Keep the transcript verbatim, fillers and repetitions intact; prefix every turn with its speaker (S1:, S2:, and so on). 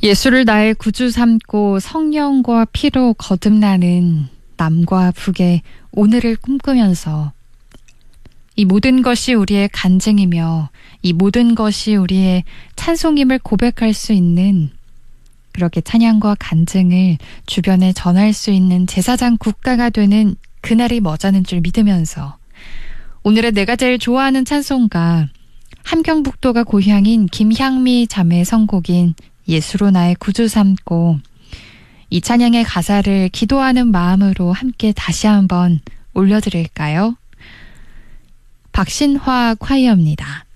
S1: 예수를 나의 구주 삼고 성령과 피로 거듭나는 남과 북의 오늘을 꿈꾸면서 이 모든 것이 우리의 간증이며 이 모든 것이 우리의 찬송임을 고백할 수 있는, 그렇게 찬양과 간증을 주변에 전할 수 있는 제사장 국가가 되는 그날이 머지않은 줄 믿으면서 오늘의 내가 제일 좋아하는 찬송가, 함경북도가 고향인 김향미 자매의 선곡인 예수로 나의 구주 삼고, 이 찬양의 가사를 기도하는 마음으로 함께 다시 한번 올려드릴까요? 박신화 콰이어입니다.